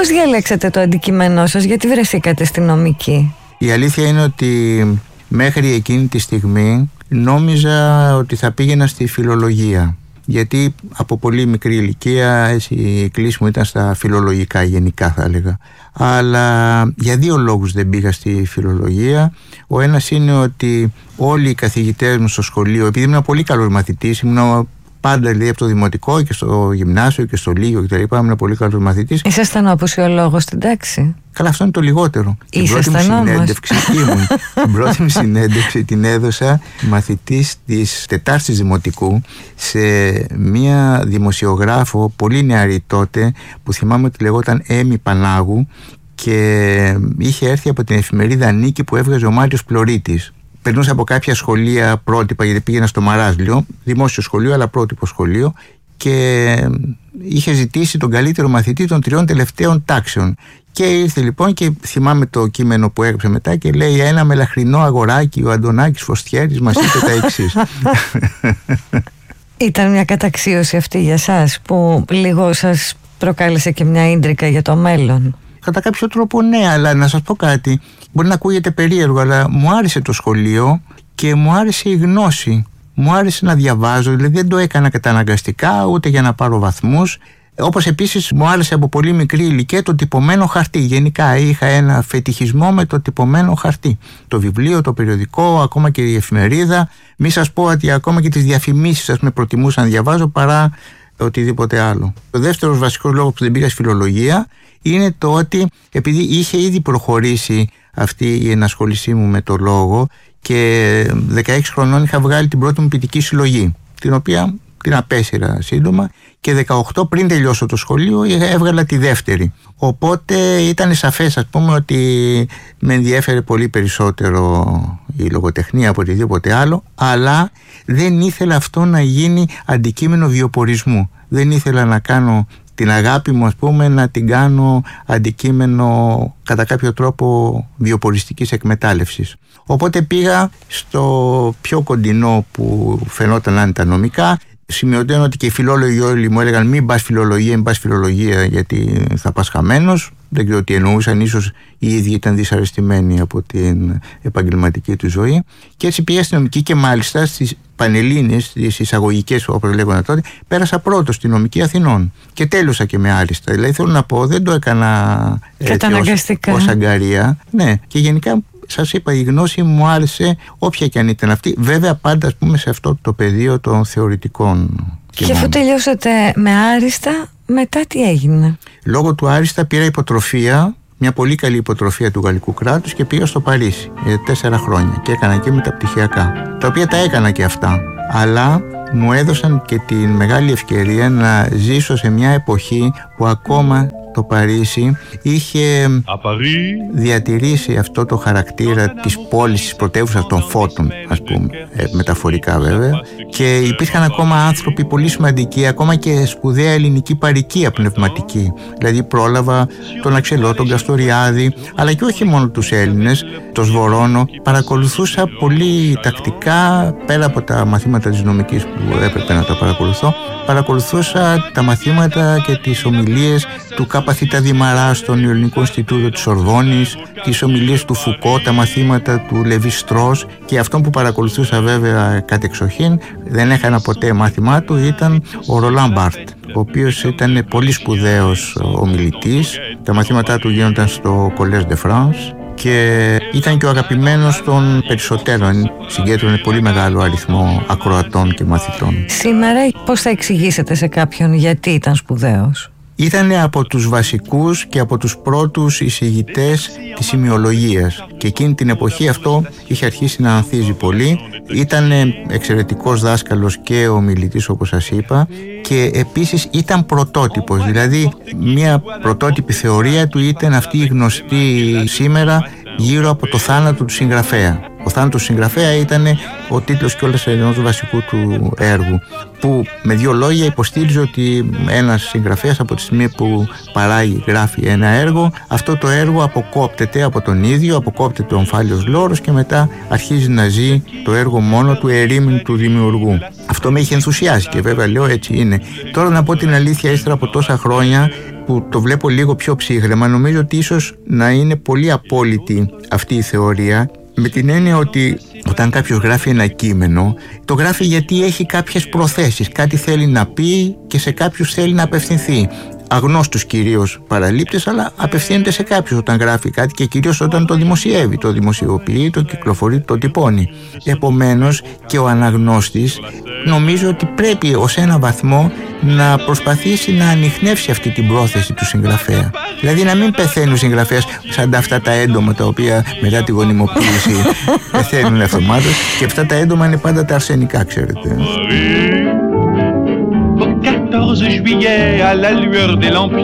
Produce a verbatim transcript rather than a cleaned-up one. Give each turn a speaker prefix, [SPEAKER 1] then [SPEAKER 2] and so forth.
[SPEAKER 1] Πώς διαλέξατε το αντικείμενό σας, γιατί βρεθήκατε στη νομική?
[SPEAKER 2] Η αλήθεια είναι ότι μέχρι εκείνη τη στιγμή νόμιζα ότι θα πήγαινα στη φιλολογία, γιατί από πολύ μικρή ηλικία έτσι, η κλίση μου ήταν στα φιλολογικά γενικά θα έλεγα. Αλλά για δύο λόγους δεν πήγα στη φιλολογία. Ο ένας είναι ότι όλοι οι καθηγητές μου στο σχολείο, επειδή ήμουν πολύ καλός μαθητής, ήμουν πάντα δηλαδή από το δημοτικό και στο γυμνάσιο και στο λύκειο και τα λοιπά, ήμουν πολύ καλός μαθητής.
[SPEAKER 1] Ήσασταν ο απουσιολόγος στην τάξη?
[SPEAKER 2] Καλά, αυτό είναι το λιγότερο. Την πρώτη μου συνέντευξη ήμουν. Την πρώτη μου συνέντευξη την έδωσα μαθητής της Τετάρτης Δημοτικού σε μία δημοσιογράφο πολύ νεαρή τότε που θυμάμαι ότι λεγόταν Έμι Πανάγου και είχε έρθει από την εφημερίδα Νίκη που έβγαζε ο Μάριος Πλωρίτης. Περνούσα από κάποια σχολεία πρότυπα, γιατί πήγαινα στο Μαράζλιο, δημόσιο σχολείο αλλά πρότυπο σχολείο, και είχε ζητήσει τον καλύτερο μαθητή των τριών τελευταίων τάξεων. Και ήρθε λοιπόν και θυμάμαι το κείμενο που έγραψε μετά και λέει: ένα μελαχρινό αγοράκι, ο Αντωνάκης Φωστιέρης μας είπε τα εξής.
[SPEAKER 1] Ήταν μια καταξίωση αυτή για σας που λίγο σας προκάλεσε και μια ίντρικα για το μέλλον?
[SPEAKER 2] Κατά κάποιο τρόπο ναι, αλλά να σας πω κάτι, μπορεί να ακούγεται περίεργο, αλλά μου άρεσε το σχολείο και μου άρεσε η γνώση. Μου άρεσε να διαβάζω, δηλαδή δεν το έκανα καταναγκαστικά ούτε για να πάρω βαθμούς. Όπως επίσης μου άρεσε από πολύ μικρή ηλικία το τυπωμένο χαρτί. Γενικά είχα ένα φετιχισμό με το τυπωμένο χαρτί. Το βιβλίο, το περιοδικό, ακόμα και η εφημερίδα. Μη σας πω ότι ακόμα και τις διαφημίσεις σας με προτιμούσα να διαβάζω παρά οτιδήποτε άλλο. Ο δεύτερος βασικός λόγος που δεν πήγα στη φιλολογία είναι το ότι επειδή είχε ήδη προχωρήσει αυτή η ενασχόλησή μου με το λόγο και δεκαέξι χρονών είχα βγάλει την πρώτη μου ποιητική συλλογή, την οποία την απέσυρα σύντομα, και δεκαοκτώ πριν τελειώσω το σχολείο έβγαλα τη δεύτερη. Οπότε ήταν σαφές, ας πούμε, ότι με ενδιέφερε πολύ περισσότερο η λογοτεχνία από οτιδήποτε άλλο, αλλά δεν ήθελα αυτό να γίνει αντικείμενο βιοπορισμού. Δεν ήθελα να κάνω την αγάπη μου, ας πούμε, να την κάνω αντικείμενο κατά κάποιο τρόπο βιοποριστικής εκμετάλλευσης. Οπότε πήγα στο πιο κοντινό που φαινόταν να είναι τα νομικά. Σημειωτέων ότι και οι φιλόλογοι όλοι μου έλεγαν μην πας φιλολογία, μην πας φιλολογία γιατί θα πας χαμένος. Δεν ξέρω τι εννοούσαν, ίσως οι ίδιοι ήταν δυσαρεστημένοι από την επαγγελματική του ζωή. Και έτσι πήγα στην νομική και μάλιστα στις Πανελλήνιες, στις εισαγωγικές όπως λέγονταν τότε, πέρασα πρώτος στη νομική Αθηνών και τέλειωσα και με άριστα. Δηλαδή θέλω να πω, δεν το έκανα
[SPEAKER 1] καταναγκαστικά
[SPEAKER 2] ως αγκαρία. Ναι, και γενικά σας είπα, η γνώση μου άρεσε όποια και αν ήταν αυτή. Βέβαια πάντα, ας πούμε, σε αυτό το πεδίο των θεωρητικών.
[SPEAKER 1] Και, και αφού τελειώσατε με άριστα, μετά τι έγινε?
[SPEAKER 2] Λόγω του άριστα πήρα υποτροφία, μια πολύ καλή υποτροφία του γαλλικού κράτους, και πήγα στο Παρίσι για τέσσερα χρόνια και έκανα και μεταπτυχιακά, τα οποία τα έκανα και αυτά, αλλά μου έδωσαν και την μεγάλη ευκαιρία να ζήσω σε μια εποχή που ακόμα το Παρίσι είχε διατηρήσει αυτό το χαρακτήρα της πόλης, της πρωτεύουσας των φώτων, ας πούμε, ε, μεταφορικά βέβαια, και υπήρχαν ακόμα άνθρωποι πολύ σημαντικοί, ακόμα και σπουδαία ελληνική παροικία πνευματική. Δηλαδή πρόλαβα τον Αξελό, τον Καστοριάδη, αλλά και όχι μόνο τους Έλληνες, τον Σβορώνο. Παρακολουθούσα πολύ τακτικά, πέρα από τα μαθήματα της νομικής που έπρεπε να τα παρακολουθώ, παρακολουθούσα τα μαθήματα και τις ομιλίες του Κάπαθητα Δημαρά στον Ελληνικό Ινστιτούτο της Ορδόνης, τις ομιλίες του Φουκώ, τα μαθήματα του Λεβί Στρός, και αυτό που παρακολουθούσα βέβαια κατεξοχήν, δεν έκανα ποτέ μάθημά του, ήταν ο Ρολάν Μπάρτ, ο οποίος ήταν πολύ σπουδαίος ομιλητής. Τα μαθήματά του γίνονταν στο Collège de France και ήταν και ο αγαπημένος των περισσότερων. Συγκέντρωνε πολύ μεγάλο αριθμό ακροατών και μαθητών.
[SPEAKER 1] Σήμερα πώς θα εξηγήσετε σε κάποιον γιατί ήταν σπουδαίος?
[SPEAKER 2] Ήταν από τους βασικούς και από τους πρώτους εισηγητές της σημειολογίας, και εκείνη την εποχή αυτό είχε αρχίσει να ανθίζει πολύ. Ήταν εξαιρετικός δάσκαλος και ομιλητής, όπως σας είπα, και επίσης ήταν πρωτότυπος. Δηλαδή μια πρωτότυπη θεωρία του ήταν αυτή η γνωστή σήμερα γύρω από το θάνατο του συγγραφέα. Ο θάνατος του συγγραφέα ήταν ο τίτλος κιόλας ενός βασικού του έργου, που με δύο λόγια υποστήριζε ότι ένας συγγραφέας από τη στιγμή που παράγει, γράφει ένα έργο, αυτό το έργο αποκόπτεται από τον ίδιο, αποκόπτεται ο ομφάλιος λόρος και μετά αρχίζει να ζει το έργο μόνο του, ερήμην του δημιουργού. Αυτό με είχε ενθουσιάσει και βέβαια λέω έτσι είναι. Τώρα να πω την αλήθεια, ύστερα από τόσα χρόνια που το βλέπω λίγο πιο ψύχρεμα, νομίζω ότι ίσως να είναι πολύ απόλυτη αυτή η θεωρία, με την έννοια ότι όταν κάποιος γράφει ένα κείμενο, το γράφει γιατί έχει κάποιες προθέσεις, κάτι θέλει να πει και σε κάποιους θέλει να απευθυνθεί. Αγνώστους κυρίως παραλήπτες, αλλά απευθύνεται σε κάποιους όταν γράφει κάτι και κυρίως όταν το δημοσιεύει, το δημοσιοποιεί, το κυκλοφορεί, το τυπώνει. Επομένως και ο αναγνώστης νομίζω ότι πρέπει ως ένα βαθμό να προσπαθήσει να ανιχνεύσει αυτή την πρόθεση του συγγραφέα. Δηλαδή να μην πεθαίνει ο συγγραφέας σαν αυτά τα έντομα τα οποία μετά τη γονιμοποίηση πεθαίνουν αυτομάτως, και αυτά τα έντομα είναι πάντα τα αρσενικά, ξέρετε.
[SPEAKER 3] quatorze juillet, à la lueur des lampions,